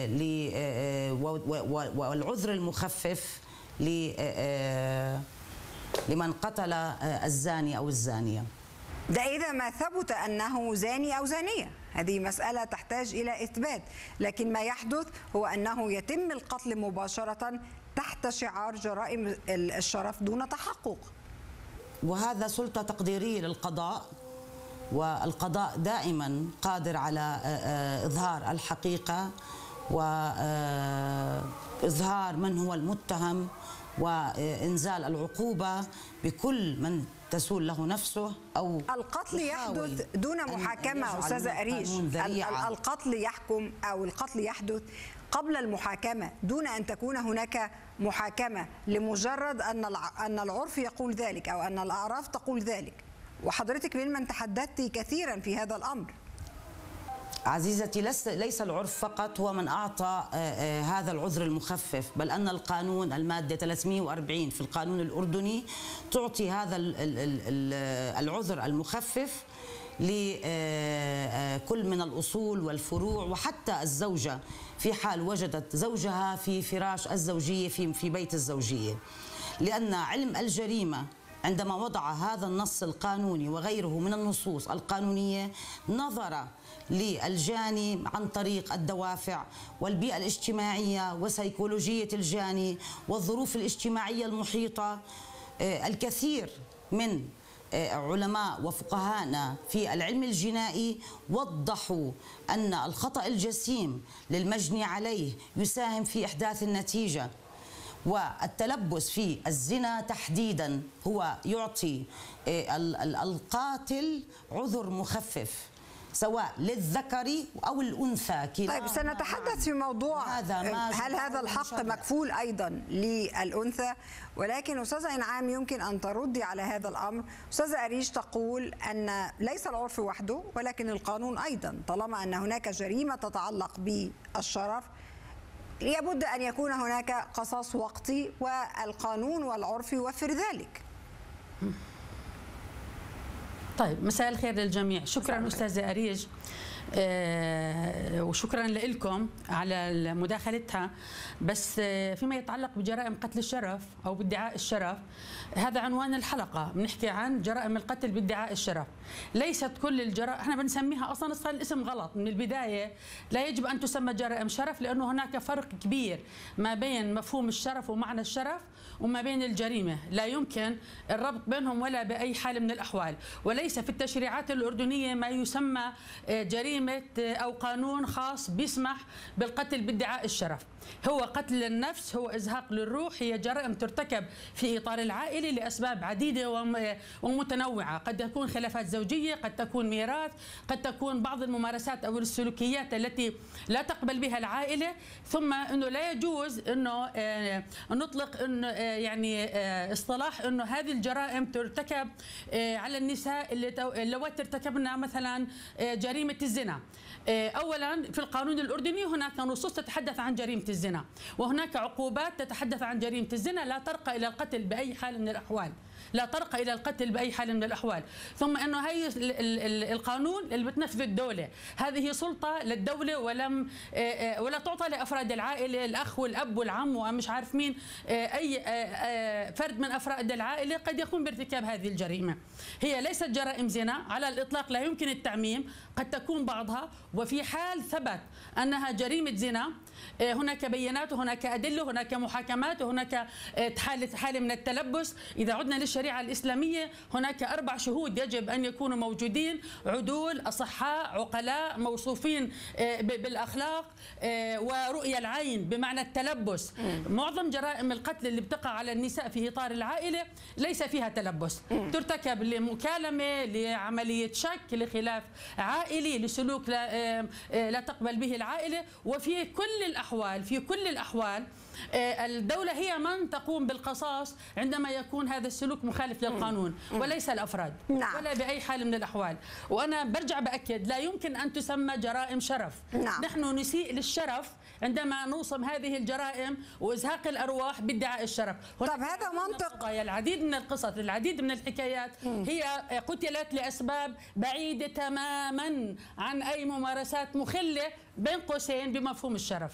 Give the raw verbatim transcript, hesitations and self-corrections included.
والعذر المخفف لمن قتل الزاني أو الزانية. ده إذا ما ثبت أنه زاني أو زانية، هذه مسألة تحتاج إلى إثبات، لكن ما يحدث هو أنه يتم القتل مباشرة تحت شعار جرائم الشرف دون تحقق، وهذا سلطة تقديرية للقضاء، والقضاء دائما قادر على إظهار الحقيقة وإظهار من هو المتهم وإنزال العقوبة بكل من تسول له نفسه. أو القتل يحدث دون محاكمة أستاذة أريج، القتل يحكم أو القتل يحدث قبل المحاكمة دون أن تكون هناك محاكمة، لمجرد أن أن العرف يقول ذلك أو أن الأعراف تقول ذلك، وحضرتك ممن تحدثت كثيرا في هذا الأمر. عزيزتي، ليس العرف فقط هو من أعطى هذا العذر المخفف، بل أن القانون المادة ثلاثمئة وأربعين في القانون الأردني تعطي هذا العذر المخفف لكل من الأصول والفروع، وحتى الزوجة في حال وجدت زوجها في فراش الزوجية في في بيت الزوجية، لأن علم الجريمة عندما وضع هذا النص القانوني وغيره من النصوص القانونية نظر للجاني عن طريق الدوافع والبيئة الاجتماعية وسيكولوجية الجاني والظروف الاجتماعية المحيطة. الكثير من علماء وفقهاءنا في العلم الجنائي وضحوا أن الخطأ الجسيم للمجني عليه يساهم في إحداث النتيجة، والتلبس في الزنا تحديدا هو يعطي القاتل عذر مخفف سواء للذكر أو الأنثى. طيب سنتحدث في موضوع هل هذا الحق مكفول أيضا للأنثى، ولكن أستاذة إنعام يمكن أن تردي على هذا الأمر. أستاذة أريج تقول أن ليس العرف وحده ولكن القانون أيضا، طالما أن هناك جريمة تتعلق بالشرف لابد أن يكون هناك قصاص وقتي، والقانون والعرف يوفر ذلك. طيب، مساء الخير للجميع. شكرا أستاذة أريج، آه وشكرا لكم على مداخلتها. بس آه فيما يتعلق بجرائم قتل الشرف أو بادعاء الشرف، هذا عنوان الحلقة، بنحكي عن جرائم القتل بادعاء الشرف. ليست كل الجرائم، احنا بنسميها اصلا صار الاسم غلط من البداية، لا يجب ان تسمى جرائم شرف، لانه هناك فرق كبير ما بين مفهوم الشرف ومعنى الشرف وما بين الجريمة، لا يمكن الربط بينهم ولا بأي حال من الأحوال. وليس في التشريعات الأردنية ما يسمى جريمة أو قانون خاص بيسمح بالقتل بادعاء الشرف. هو قتل النفس، هو إزهاق للروح، هي جرائم ترتكب في إطار العائلة لأسباب عديدة ومتنوعة، قد تكون خلافات زوجية، قد تكون ميراث، قد تكون بعض الممارسات أو السلوكيات التي لا تقبل بها العائلة. ثم أنه لا يجوز أنه نطلق أنه يعني اصطلاح أنه هذه الجرائم ترتكب على النساء اللي اللواتي ارتكبنا مثلا جريمة الزنا. أولا في القانون الأردني هناك نصوص تتحدث عن جريمة الزنا، وهناك عقوبات تتحدث عن جريمة الزنا لا ترقى إلى القتل بأي حال من الأحوال، لا ترقى إلى القتل بأي حال من الأحوال. ثم أنه هي القانون اللي بتنفذ الدولة، هذه سلطة للدولة ولم ولا تعطى لأفراد العائلة، الأخ والأب والعم ومش عارف مين، أي فرد من أفراد العائلة قد يقوم بارتكاب هذه الجريمة. هي ليست جرائم زنا على الإطلاق، لا يمكن التعميم، قد تكون بعضها، وفي حال ثبت أنها جريمة زنا هناك بيانات وهناك أدلة، هناك محاكمات، وهناك حالة حالة من التلبس. إذا عدنا للشريعة الإسلامية هناك أربع شهود يجب أن يكونوا موجودين، عدول، أصحاء، عقلاء، موصوفين بالأخلاق، ورؤية العين بمعنى التلبس. معظم جرائم القتل اللي بتقع على النساء في إطار العائلة ليس فيها تلبس، ترتكب لمكالمة، لعملية شك، لخلاف عائلي، لسلوك لا, لا تقبل به العائلة. وفي كل الأحوال في كل الأحوال الدولة هي من تقوم بالقصاص عندما يكون هذا السلوك مخالف للقانون، وليس الأفراد نعم. ولا بأي حال من الأحوال. وأنا برجع بأكد لا يمكن أن تسمى جرائم شرف. نعم. نحن نسيء للشرف عندما نوصم هذه الجرائم وإزهاق الأرواح بادعاء الشرف. طب هذا منطق. العديد من القصص، العديد من الحكايات هي قتلت لأسباب بعيدة تماما عن أي ممارسات مخلة بين قوسين بمفهوم الشرف.